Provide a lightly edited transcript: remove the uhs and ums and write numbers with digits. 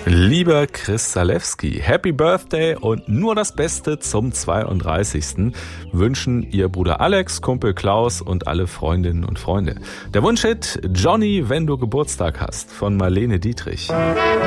Lieber Chris Zalewski, Happy Birthday und nur das Beste zum 32. wünschen Ihr Bruder Alex, Kumpel Klaus und alle Freundinnen und Freunde. Der Wunschhit Johnny, wenn du Geburtstag hast von Marlene Dietrich.